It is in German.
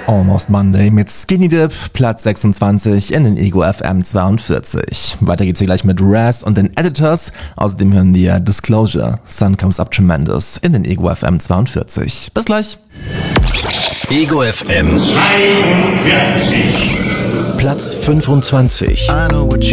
Almost Monday mit Skinny Dip, Platz 26 in den Ego FM 42. Weiter geht's hier gleich mit Raz und den Editors. Außerdem hören wir Disclosure, Sun Comes Up Tremendous in den Ego FM 42. Bis gleich. Ego FM 42. Platz 25.